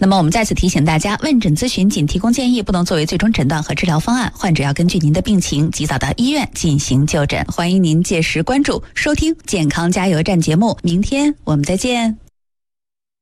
那么我们再次提醒大家，问诊咨询仅提供建议，不能作为最终诊断和治疗方案，患者要根据您的病情及早到医院进行就诊。欢迎您届时关注收听健康加油站节目，明天我们再见。